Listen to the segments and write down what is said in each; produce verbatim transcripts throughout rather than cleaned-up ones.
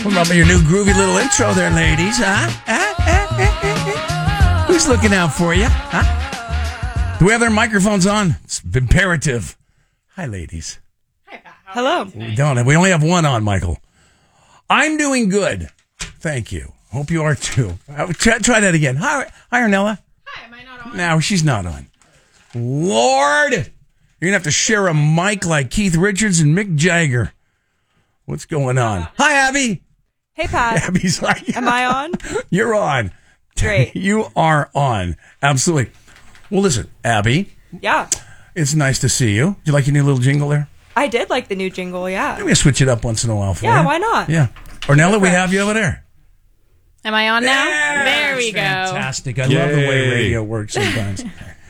What about your new groovy little intro there, ladies? Huh? Huh? Eh, eh, eh, eh. Who's looking out for you? Huh? Do we have their microphones on? It's imperative. Hi, ladies. Hello. We don't. We only have one on, Michael. I'm doing good. Thank you. Hope you are too. Try, try that again. Hi, hi, Ornella. Hi, am I not on? No, she's not on. Lord, you're gonna have to share a mic like Keith Richards and Mick Jagger. What's going on? Hi, Abby. Hey, Pat. Abby's like, am I on? You're on. Great. You are on. Absolutely. Well, listen, Abby. Yeah. It's nice to see you. Do you like your new little jingle there? I did like the new jingle, yeah. Maybe switch it up once in a while for Yeah, you. why not? Yeah. Ornella, we have you over there. Am I on now? Yeah, there we fantastic. go. I love the way radio works sometimes.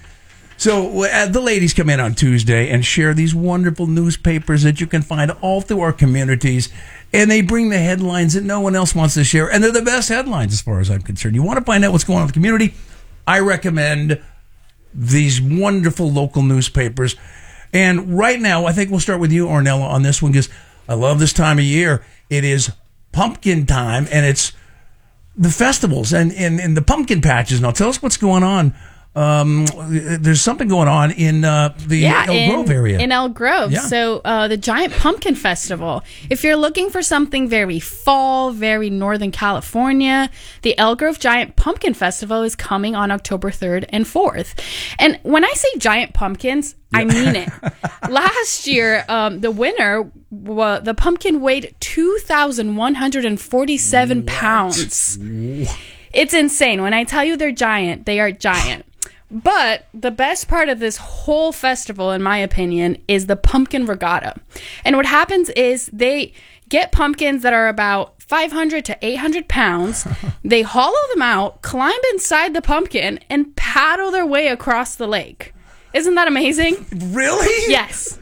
So uh, the ladies come in on Tuesday and share these wonderful newspapers that you can find all through our communities. And they bring the headlines that no one else wants to share. And they're the best headlines as far as I'm concerned. You want to find out what's going on in the community? I recommend these wonderful local newspapers. And right now, I think we'll start with you, Ornella, on this one because I love this time of year. It is pumpkin time, and it's the festivals and, and, and the pumpkin patches. Now, tell us what's going on. Um, there's something going on in uh, the yeah, El in, Grove area. In El Grove. Yeah. So uh, the Giant Pumpkin Festival. If you're looking for something very fall, very Northern California, the El Grove Giant Pumpkin Festival is coming on October third and fourth. And when I say giant pumpkins, I mean it. Last year, um, the winner, wa- the pumpkin weighed two thousand one hundred forty-seven What? pounds. It's insane. When I tell you they're giant, they are giant. But the best part of this whole festival, in my opinion, is the pumpkin regatta. And what happens is they get pumpkins that are about five hundred to eight hundred pounds. They hollow them out, climb inside the pumpkin, and paddle their way across the lake. Isn't that amazing? Really? Yes.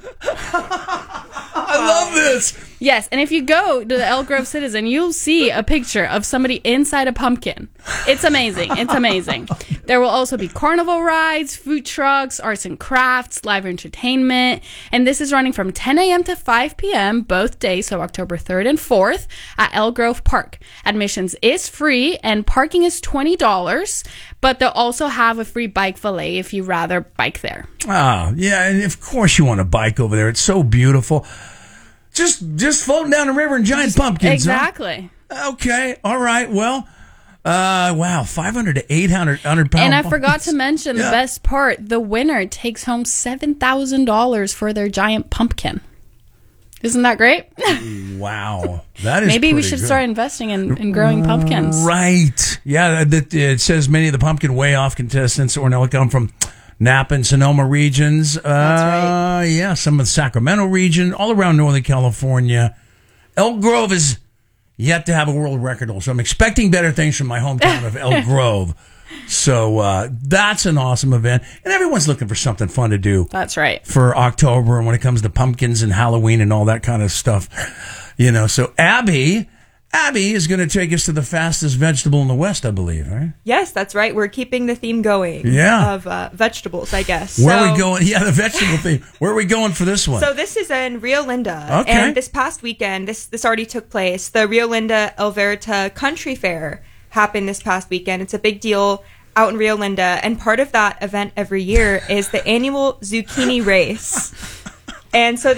I love this. Yes, and if you go to the El Grove Citizen, you'll see a picture of somebody inside a pumpkin. It's amazing. It's amazing. There will also be carnival rides, food trucks, arts and crafts, live entertainment, and this is running from ten a.m. to five p.m. both days, so October third and fourth at El Grove Park. Admissions is free, and parking is twenty dollars, but they'll also have a free bike valet if you rather bike there. Oh, yeah, and of course you want to bike over there. It's so beautiful. Just just floating down the river in giant pumpkins. Exactly. Huh? Okay. All right. Well, uh, wow, five hundred to eight hundred pound And I pumpkins. forgot to mention Yeah. the best part. The winner takes home seven thousand dollars for their giant pumpkin. Isn't that great? Wow. That is Maybe we pretty should good. start investing in, in growing pumpkins. Right. Yeah, that, it says many of the pumpkin way off contestants, Ornella, come from Napa and Sonoma regions. Uh, That's right. Yeah, some of the Sacramento region, all around Northern California. Elk Grove is yet to have a world record, so I'm expecting better things from my hometown of Elk Grove. So uh, that's an awesome event. And everyone's looking for something fun to do That's right. for October and when it comes to pumpkins and Halloween and all that kind of stuff. You know, so Abby, Abby is going to take us to the fastest vegetable in the West, I believe, right? Yes, that's right. We're keeping the theme going Yeah. of uh, vegetables, I guess. Where so, are we going? Yeah, the vegetable theme. Where are we going for this one? So this is in Rio Linda. Okay. And this past weekend, this this already took place. The Rio Linda El Verita Country Fair happened this past weekend. It's a big deal out in Rio Linda. And part of that event every year is the annual zucchini race. And so